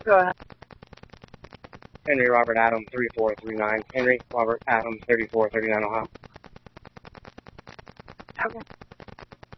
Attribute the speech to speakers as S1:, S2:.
S1: Go ahead.
S2: Henry Robert Adam 3439. Henry Robert Adam 3439 Ohio.
S1: Okay.